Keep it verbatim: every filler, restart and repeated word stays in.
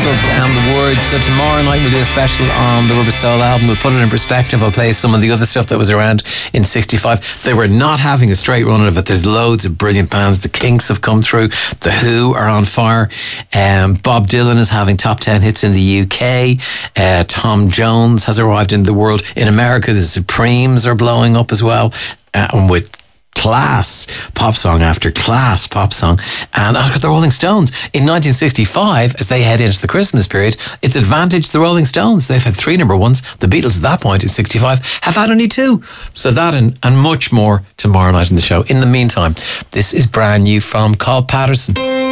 Beatles and the words. So tomorrow night we'll do a special on the Rubber Soul album. We'll put it in perspective. I'll play some of the other stuff that was around in sixty-five. They were not having a straight run of it. There's loads of brilliant bands. The Kinks have come through. The Who are on fire. Um, Bob Dylan is having top ten hits in the U K. Uh, Tom Jones has arrived in the world. In America, the Supremes are blowing up as well. Uh, and with class pop song after class pop song. And I've got the Rolling Stones in nineteen sixty-five, as they head into the Christmas period. It's advantage the Rolling Stones. They've had three number ones. The Beatles at that point in sixty-five have had only two. So that and, and much more tomorrow night in the show. In the meantime, this is brand new from Carl Patterson.